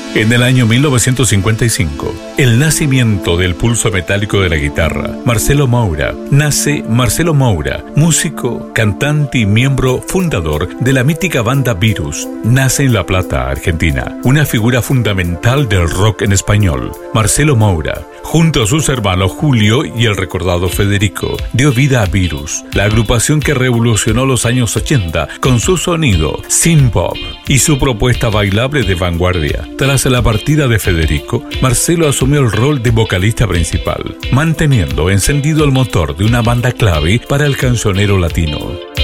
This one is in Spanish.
En el año 1955, el nacimiento del pulso metálico de la guitarra, Marcelo Moura. Nace Marcelo Moura, músico, cantante y miembro fundador de la mítica banda Virus. Nace en La Plata, Argentina, una figura fundamental del rock en español. Marcelo Moura, junto a sus hermanos Julio y el recordado Federico, dio vida a Virus, la agrupación que revolucionó los años 80 con su sonido synth pop y su propuesta bailable de vanguardia. Tras la partida de Federico, Marcelo asumió el rol de vocalista principal, manteniendo encendido el motor de una banda clave para el cancionero latino.